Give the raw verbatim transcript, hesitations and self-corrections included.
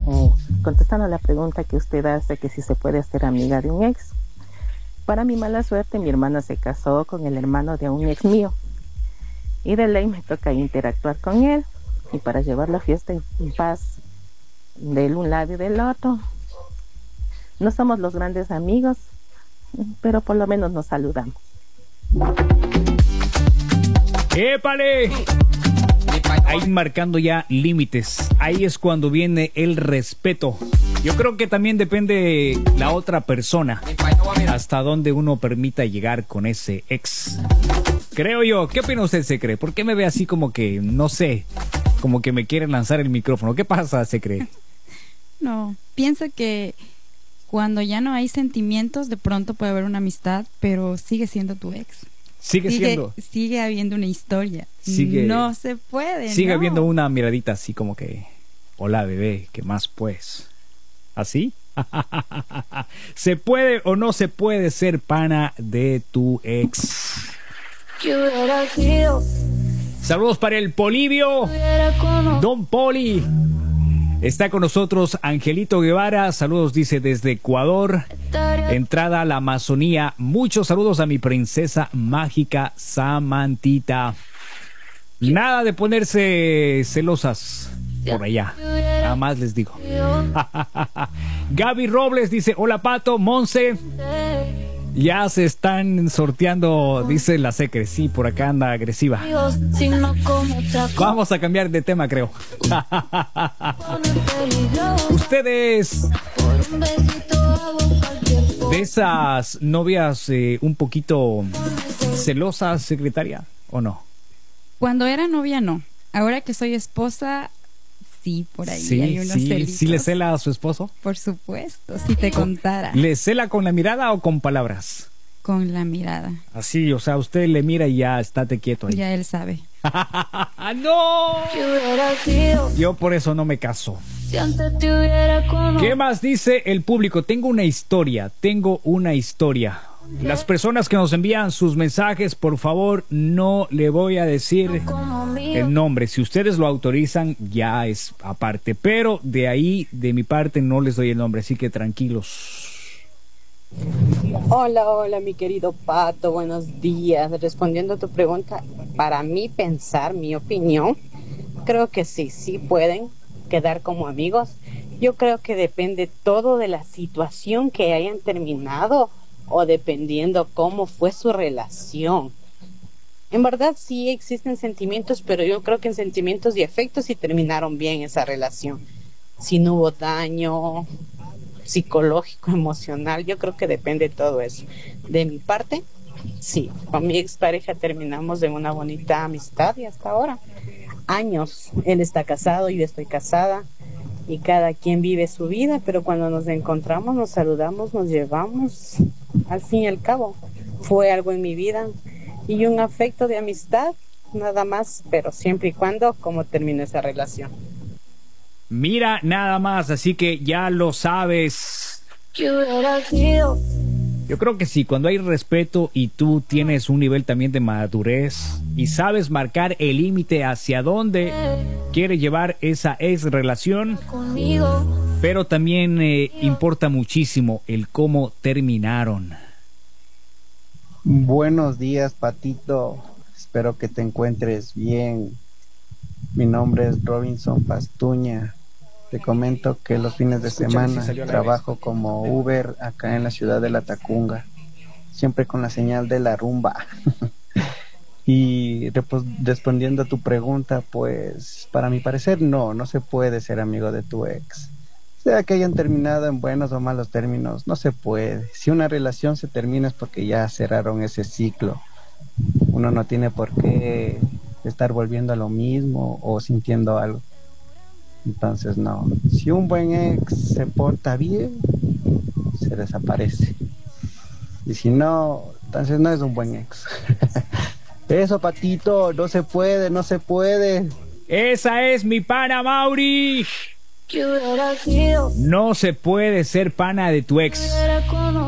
Eh, contestando a la pregunta que usted hace, que si se puede hacer amiga de un ex. Para mi mala suerte, mi hermana se casó con el hermano de un ex mío. Y de ley me toca interactuar con él. Y para llevar la fiesta en paz del un lado y del otro. No somos los grandes amigos, pero por lo menos nos saludamos. ¡Épale! Ahí marcando ya límites. Ahí es cuando viene el respeto. Yo creo que también depende la otra persona hasta dónde uno permita llegar con ese ex. Creo yo. ¿Qué opina usted, Secre? ¿Por qué me ve así como que, no sé, como que me quiere lanzar el micrófono? ¿Qué pasa, Secre? No, pienso que cuando ya no hay sentimientos, de pronto puede haber una amistad, pero sigue siendo tu ex. Sigue, sigue siendo. Sigue habiendo una historia. Sigue, no se puede. Sigue no. habiendo una miradita así como que, hola bebé, ¿qué más pues? ¿Así? ¿Se puede o no se puede ser pana de tu ex? Saludos para el Polibio, Don Poli. Está con nosotros Angelito Guevara. Saludos, dice, desde Ecuador. Entrada a la Amazonía. Muchos saludos a mi princesa mágica Samantita. Nada de ponerse celosas por allá. Nada más les digo. Gaby Robles dice, hola Pato, Monse. Ya se están sorteando, dice la Secre. Sí, por acá anda agresiva. Vamos a cambiar de tema, creo. Ustedes, de esas novias eh, un poquito celosas, secretaria, ¿o no? Cuando era novia, no. Ahora que soy esposa, sí, por ahí sí, hay unos sí, celitos. ¿Sí le cela a su esposo? Por supuesto, si te contara. ¿Le cela con la mirada o con palabras? Con la mirada. Así, o sea, usted le mira y ya estate quieto ahí. Ya él sabe. ¡No! Yo por eso no me caso. ¿Qué más dice el público? Tengo una historia, tengo una historia. Las personas que nos envían sus mensajes, por favor, no le voy a decir el nombre. Si ustedes lo autorizan, ya es aparte. Pero de ahí, de mi parte, no les doy el nombre, así que tranquilos. Hola, hola, mi querido Pato, buenos días. Respondiendo a tu pregunta, para mí pensar, mi opinión, creo que sí, sí pueden quedar como amigos. Yo creo que depende todo de la situación que hayan terminado o dependiendo cómo fue su relación. En verdad sí existen sentimientos, pero yo creo que en sentimientos y afectos sí terminaron bien esa relación. Si no hubo daño psicológico, emocional, yo creo que depende de todo eso. De mi parte, sí, con mi expareja terminamos en una bonita amistad y hasta ahora, años. Él está casado, yo estoy casada y cada quien vive su vida, pero cuando nos encontramos, nos saludamos, nos llevamos. Al fin y al cabo, fue algo en mi vida y un afecto de amistad, nada más, pero siempre y cuando, como terminó esa relación. Mira, nada más, así que ya lo sabes. Yo creo que sí, cuando hay respeto y tú tienes un nivel también de madurez y sabes marcar el límite hacia dónde quiere llevar esa ex relación, pero también eh, importa muchísimo el cómo terminaron. Buenos días, Patito. Espero que te encuentres bien. Mi nombre es Robinson Pastuña. Te comento que los fines de semana trabajo como Uber acá en la ciudad de La Tacunga, siempre con la señal de la rumba. Y respondiendo a tu pregunta, pues para mi parecer no, no se puede ser amigo de tu ex. Sea que hayan terminado en buenos o malos términos, no se puede. Si una relación se termina es porque ya cerraron ese ciclo. Uno no tiene por qué estar volviendo a lo mismo o sintiendo algo. Entonces no, si un buen ex se porta bien, se desaparece. Y si no, entonces no es un buen ex. Eso, Patito, no se puede, no se puede. Esa es mi pana Mauri. No se puede ser pana de tu ex.